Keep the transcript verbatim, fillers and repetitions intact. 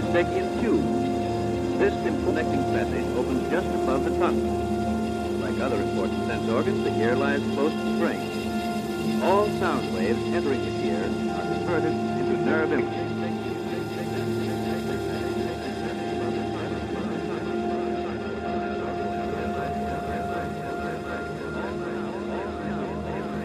Eustachian tube. This connecting passage opens just above the tongue. Like other important sense organs, the ear lies close to the brain. All sound waves entering the